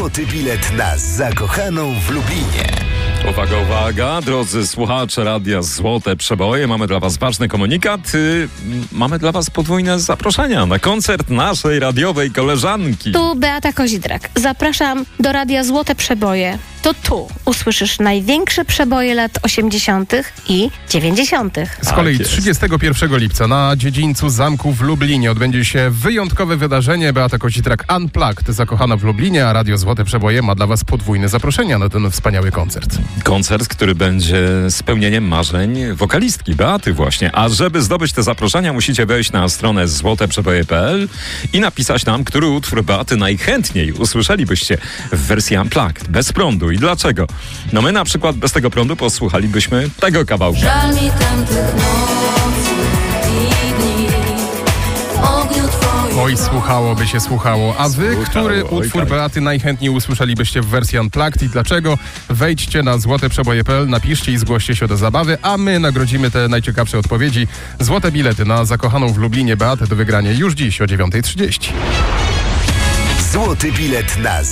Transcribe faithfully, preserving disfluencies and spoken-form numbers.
Złoty bilet na zakochaną w Lublinie. Uwaga, uwaga, drodzy słuchacze Radia Złote Przeboje, mamy dla was ważny komunikat. Yy, mamy dla was podwójne zaproszenia na koncert naszej radiowej koleżanki. Tu Beata Kozidrak. Zapraszam do Radia Złote Przeboje. To tu usłyszysz największe przeboje lat osiemdziesiątych i dziewięćdziesiątych. Z kolei Tak jest. trzydziestego pierwszego lipca na dziedzińcu Zamku w Lublinie odbędzie się wyjątkowe wydarzenie. Beata Kozidrak Unplugged, zakochana w Lublinie, a Radio Złote Przeboje ma dla was podwójne zaproszenia na ten wspaniały koncert. Koncert, który będzie spełnieniem marzeń wokalistki Beaty właśnie. A żeby zdobyć te zaproszenia, musicie wejść na stronę złote przeboje kropka p l i napisać nam, który utwór Beaty najchętniej usłyszelibyście w wersji Unplugged, bez prądu. I dlaczego? No my na przykład bez tego prądu posłuchalibyśmy tego kawałka. Żal mi tamtych nocy i dni, ogniu twoich. Oj, słuchałoby się słuchało. A wy, Słuchało, który oj, utwór tak. Beaty najchętniej usłyszelibyście w wersji Unplugged i dlaczego? Wejdźcie na złote przeboje kropka p l, napiszcie i zgłoście się do zabawy, a my nagrodzimy te najciekawsze odpowiedzi. Złote bilety na zakochaną w Lublinie Beatę do wygrania już dziś o dziewiąta trzydzieści. Złoty bilet na